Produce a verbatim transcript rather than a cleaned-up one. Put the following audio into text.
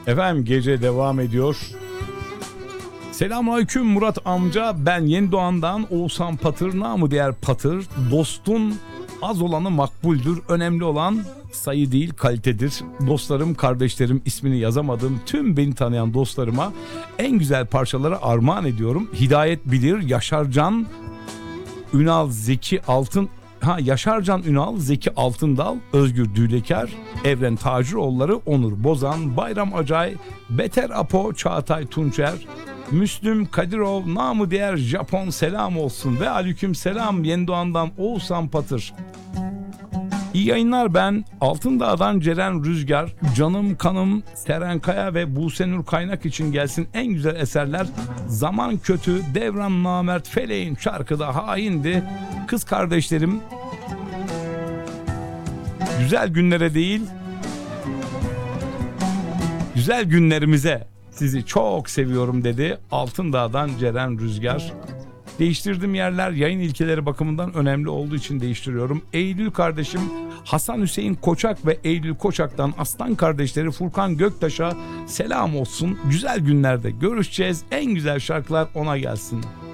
Efendim gece devam ediyor. Selamünaleyküm Murat amca. Ben Yeni Doğan'dan Oğuzhan Patır, namı diğer Patır. Dostun az olanı makbuldür. Önemli olan sayı değil kalitedir. Dostlarım, kardeşlerim, ismini yazamadığım tüm beni tanıyan dostlarıma en güzel parçaları armağan ediyorum. Hidayet Bilir, Yaşarcan Ünal, Zeki Altın Ha Yaşarcan Ünal, Zeki Altındal, Özgür Dülekar, Evren Taciroğulları, Onur Bozan, Bayram Acay, Beter Apo, Çağatay Tunçer, Müslüm Kadirov, namı diğer Japon selam olsun ve aleyküm selam Yeni Doğan'dan Oğuzhan Patır. İyi yayınlar, ben Altındağ'dan Ceren Rüzgar. Canım kanım Seren Kaya ve Busenur Kaynak için gelsin en güzel eserler. Zaman kötü, devran namert, feleğin şarkıda haindi. Kız kardeşlerim, güzel günlere değil, güzel günlerimize sizi çok seviyorum dedi Altındağ'dan Ceren Rüzgar. Değiştirdim yerler yayın ilkeleri bakımından önemli olduğu için değiştiriyorum. Eylül kardeşim Hasan Hüseyin Koçak ve Eylül Koçak'tan aslan kardeşleri Furkan Göktaş'a selam olsun. Güzel günlerde görüşeceğiz. En güzel şarkılar ona gelsin.